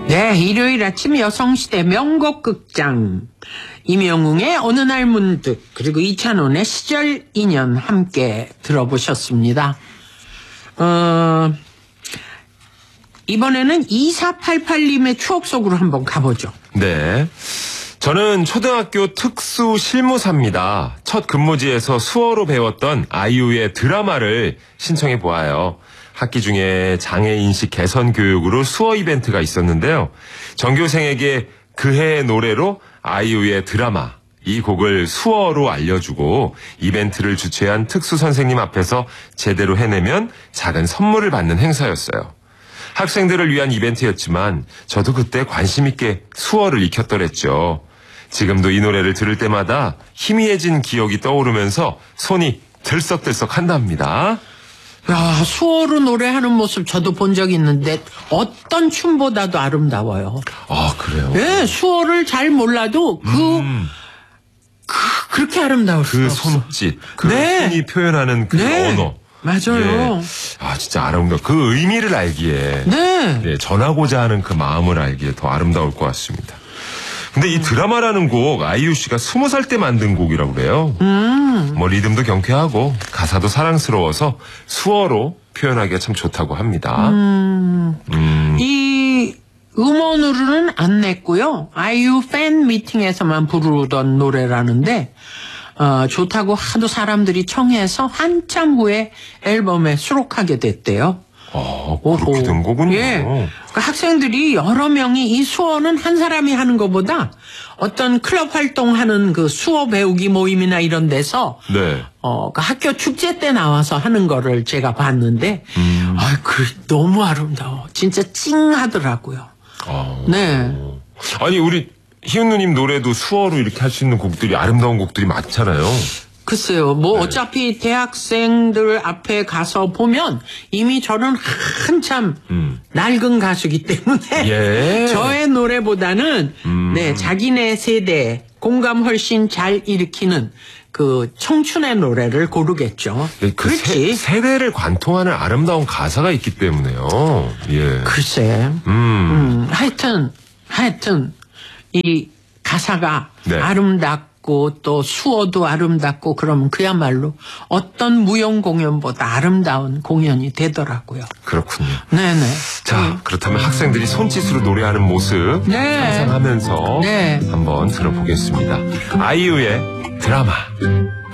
네, 일요일 아침 여성시대 명곡극장 임영웅의 어느 날 문득 그리고 이찬원의 시절 인연 함께 들어보셨습니다. 이번에는 2488님의 추억 속으로 한번 가보죠. 네. 저는 초등학교 특수 실무사입니다. 첫 근무지에서 수어로 배웠던 아이유의 드라마를 신청해 보아요. 학기 중에 장애인식 개선 교육으로 수어 이벤트가 있었는데요. 전교생에게 그해의 노래로 아이유의 드라마, 이 곡을 수어로 알려주고 이벤트를 주최한 특수 선생님 앞에서 제대로 해내면 작은 선물을 받는 행사였어요. 학생들을 위한 이벤트였지만 저도 그때 관심 있게 수어를 익혔더랬죠. 지금도 이 노래를 들을 때마다 희미해진 기억이 떠오르면서 손이 들썩들썩 한답니다. 야, 수어로 노래하는 모습 저도 본 적이 있는데 어떤 춤보다도 아름다워요. 아, 그래요? 네, 수어를 잘 몰라도 그렇게 아름다울 수 없어. 그 손짓, 그 네. 손이 표현하는 그 네. 언어. 맞아요. 예. 아, 진짜 아름다워. 그 의미를 알기에. 네. 예, 전하고자 하는 그 마음을 알기에 더 아름다울 것 같습니다. 근데 이 드라마라는 곡 아이유 씨가 20살 때 만든 곡이라고 그래요. 뭐 리듬도 경쾌하고 가사도 사랑스러워서 수어로 표현하기가 참 좋다고 합니다. 이 음원으로는 안 냈고요. 아이유 팬 미팅에서만 부르던 노래라는데 좋다고 하도 사람들이 청해서 한참 후에 앨범에 수록하게 됐대요. 그렇게 된 거군요. 예. 그러니까 학생들이 여러 명이 이 수어는 한 사람이 하는 것보다 어떤 클럽 활동하는 그 수어 배우기 모임이나 이런 데서 네. 그 학교 축제 때 나와서 하는 거를 제가 봤는데 너무 아름다워. 진짜 찡하더라고요. 네. 아니 우리 희은 누님 노래도 수어로 이렇게 할 수 있는 곡들이 아름다운 곡들이 많잖아요. 글쎄요, 어차피 대학생들 앞에 가서 보면 이미 저는 한참 낡은 가수기 때문에 예. 저의 노래보다는 네, 자기네 세대 공감 훨씬 잘 일으키는 그 청춘의 노래를 고르겠죠. 그 그렇지. 세대를 관통하는 아름다운 가사가 있기 때문에요. 예. 글쎄. 하여튼 이 가사가 네. 아름답고 또 수어도 아름답고 그러면 그야말로 어떤 무용 공연보다 아름다운 공연이 되더라고요. 그렇군요. 네네. 자, 그렇다면 학생들이 손짓으로 노래하는 모습 네. 상상하면서 네. 한번 들어보겠습니다. 아이유의 드라마.